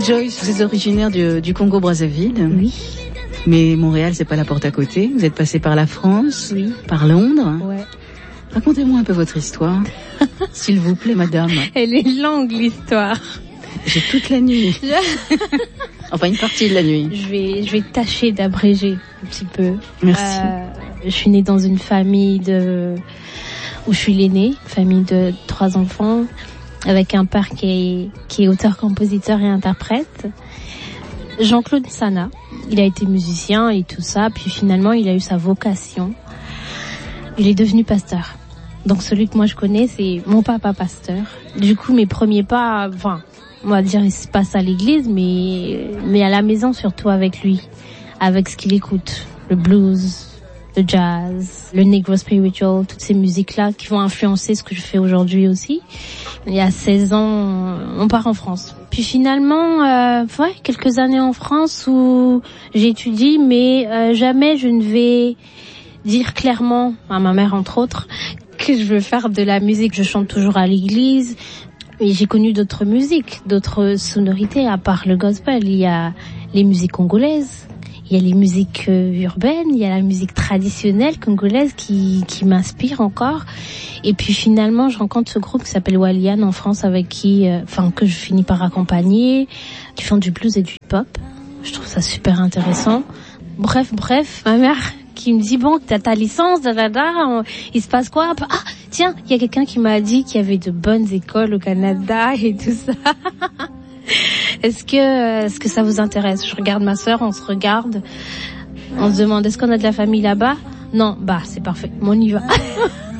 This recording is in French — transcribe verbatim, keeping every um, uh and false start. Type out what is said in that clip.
Joyce, vous êtes originaire du, du Congo-Brazzaville. Oui. Mais Montréal, c'est pas la porte à côté. Vous êtes passé par la France, oui. par Londres. Ouais. Racontez-moi un peu votre histoire, s'il vous plaît, madame. Elle est longue, l'histoire. J'ai toute la nuit. Enfin, une partie de la nuit. Je vais, je vais tâcher d'abréger un petit peu. Merci. Euh, je suis née dans une famille de, où je suis l'aînée, famille de trois enfants, avec un père qui est, qui est auteur, compositeur et interprète. Jean-Claude Sana. Il a été musicien et tout ça, puis finalement, il a eu sa vocation. Il est devenu pasteur. Donc celui que moi je connais, c'est mon papa pasteur. Du coup, mes premiers pas, enfin, on va dire, ils se passent à l'église, mais, mais à la maison surtout avec lui, avec ce qu'il écoute, le blues, le jazz, le negro spiritual, toutes ces musiques-là qui vont influencer ce que je fais aujourd'hui aussi. Il y a seize ans, on part en France. Puis finalement, euh, ouais, quelques années en France où j'étudie, mais euh, jamais je ne vais dire clairement, à ma mère entre autres, que je veux faire de la musique. Je chante toujours à l'église. Et j'ai connu d'autres musiques, d'autres sonorités, à part le gospel. Il y a les musiques congolaises, il y a les musiques euh, urbaines, il y a la musique traditionnelle congolaise qui, qui m'inspire encore. Et puis finalement, je rencontre ce groupe qui s'appelle Walian en France, avec qui, euh, enfin, que je finis par accompagner, qui font du blues et du hip-hop. Je trouve ça super intéressant. Bref, bref, ma mère qui me dit, bon, t'as ta licence, da, da, da, on, il se passe quoi? Ah, tiens, il y a quelqu'un qui m'a dit qu'il y avait de bonnes écoles au Canada et tout ça. Est-ce que, est-ce que ça vous intéresse? Je regarde ma sœur, on se regarde, on se demande, est-ce qu'on a de la famille là-bas? Non, bah, c'est parfait, on y va.